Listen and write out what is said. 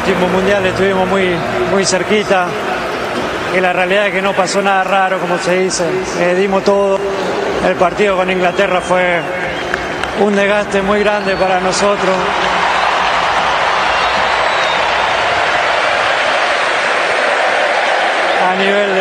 último mundial estuvimos muy cerquita, y la realidad es que no pasó nada raro, como se dice. Dimos todo. El partido con Inglaterra fue un desgaste muy grande para nosotros. A nivel